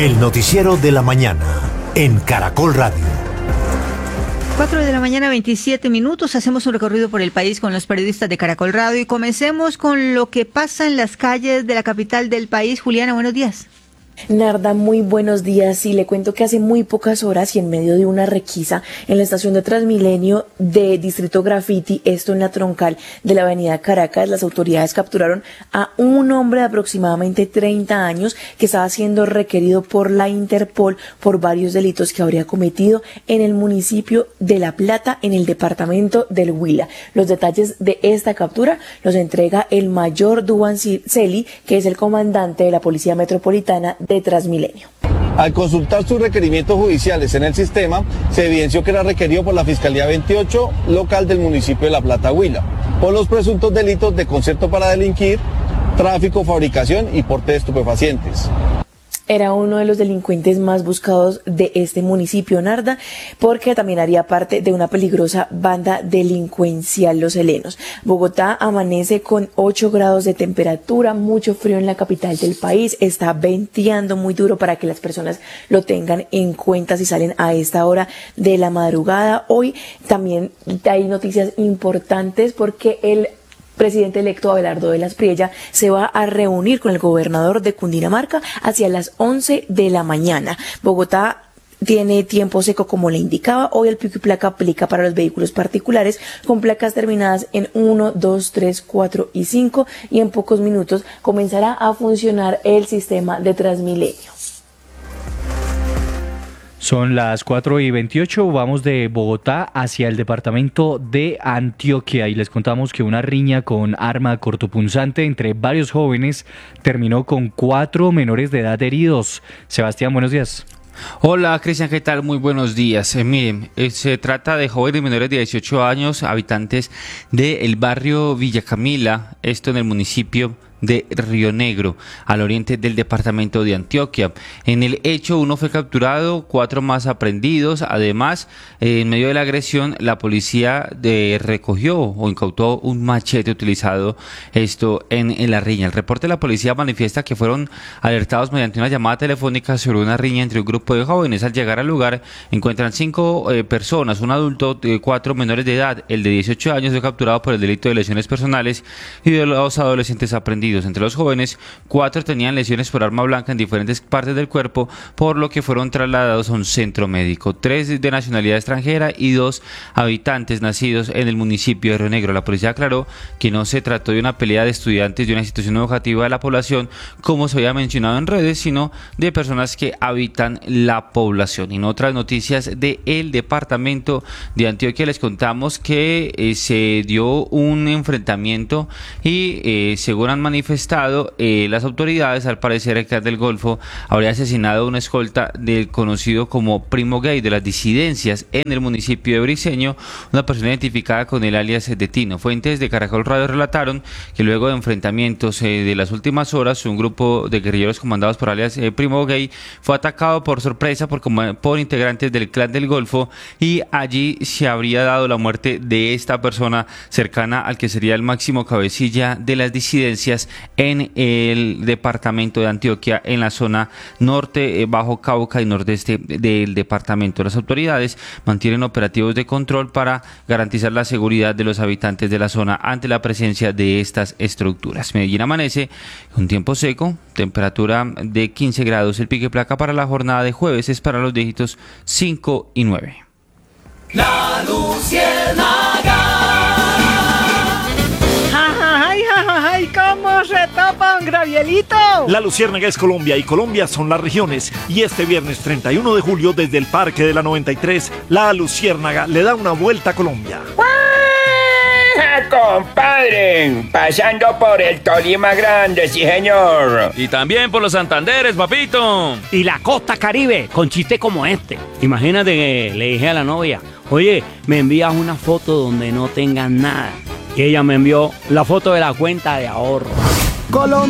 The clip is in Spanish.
El noticiero de la mañana en Caracol Radio. 4 de la mañana, 27 minutos. Hacemos un recorrido por el país con los periodistas de Caracol Radio y comencemos con lo que pasa en las calles de la capital del país. Juliana, buenos días. Narda, muy buenos días. Y le cuento que hace muy pocas horas y en medio de una requisa en la estación de Transmilenio de Distrito Graffiti, esto en la troncal de la avenida Caracas, las autoridades capturaron a un hombre de aproximadamente 30 años que estaba siendo requerido por la Interpol por varios delitos que habría cometido en el municipio de La Plata, en el departamento del Huila. Los detalles de esta captura los entrega el mayor Duban Celi, que es el comandante de la Policía Metropolitana de Transmilenio. Al consultar sus requerimientos judiciales en el sistema, se evidenció que era requerido por la Fiscalía 28 local del municipio de La Plata, Huila, por los presuntos delitos de concierto para delinquir, tráfico, fabricación y porte de estupefacientes. Era uno de los delincuentes más buscados de este municipio, Narda, porque también haría parte de una peligrosa banda delincuencial, los helenos. Bogotá amanece con 8 grados de temperatura, mucho frío en la capital del país, está venteando muy duro para que las personas lo tengan en cuenta si salen a esta hora de la madrugada. Hoy también hay noticias importantes porque el presidente electo Abelardo de las Priella se va a reunir con el gobernador de Cundinamarca hacia las 11 de la mañana. Bogotá tiene tiempo seco, como le indicaba. Hoy el pico y placa aplica para los vehículos particulares con placas terminadas en 1, 2, 3, 4 y 5 y en pocos minutos comenzará a funcionar el sistema de Transmilenio. Son las 4:28, vamos de Bogotá hacia el departamento de Antioquia y les contamos que una riña con arma cortopunzante entre varios jóvenes terminó con 4 menores de edad heridos. Sebastián, buenos días. Hola Cristian, ¿qué tal? Muy buenos días. Miren, se trata de jóvenes menores de 18 años, habitantes del barrio Villa Camila, esto en el municipio de Río Negro, al oriente del departamento de Antioquia. En el hecho, uno fue capturado, 4 más aprehendidos. Además, en medio de la agresión, la policía recogió o incautó un machete utilizado esto en la riña. El reporte de la policía manifiesta que fueron alertados mediante una llamada telefónica sobre una riña entre un grupo de jóvenes. Al llegar al lugar, encuentran 5 personas, un adulto, 4 menores de edad. El de 18 años fue capturado por el delito de lesiones personales y de los adolescentes aprendidos. Entre los jóvenes, 4 tenían lesiones por arma blanca en diferentes partes del cuerpo, por lo que fueron trasladados a un centro médico. 3 de nacionalidad extranjera y 2 habitantes nacidos en el municipio de Río Negro. La policía aclaró que no se trató de una pelea de estudiantes de una institución educativa de la población, como se había mencionado en redes, sino de personas que habitan la población. En otras noticias del departamento de Antioquia les contamos que se dio un enfrentamiento y según han manifestado las autoridades, al parecer el clan del Golfo habría asesinado a una escolta del conocido como primo gay de las disidencias en el municipio de Briceño, una persona identificada con el alias de Tino. Fuentes de Caracol Radio relataron que luego de enfrentamientos de las últimas horas, un grupo de guerrilleros comandados por alias primo gay fue atacado por sorpresa por integrantes del clan del Golfo y allí se habría dado la muerte de esta persona cercana al que sería el máximo cabecilla de las disidencias en el departamento de Antioquia, en la zona norte, Bajo Cauca y nordeste del departamento. Las autoridades mantienen operativos de control para garantizar la seguridad de los habitantes de la zona ante la presencia de estas estructuras. Medellín amanece con tiempo seco, temperatura de 15 grados. El pico y placa para la jornada de jueves es para los dígitos 5 y 9. La Luciérnaga. ¡Ay, cómo se tapa un Gravielito! La Luciérnaga es Colombia y Colombia son las regiones. Y este viernes 31 de julio, desde el Parque de la 93, la Luciérnaga le da una vuelta a Colombia. Compadre, pasando por el Tolima Grande, sí señor. Y también por los Santanderes, papito. Y la costa Caribe, con chistes como este. Imagínate que le dije a la novia, oye, me envías una foto donde no tengas nada. Y ella me envió la foto de la cuenta de ahorro. Colombia.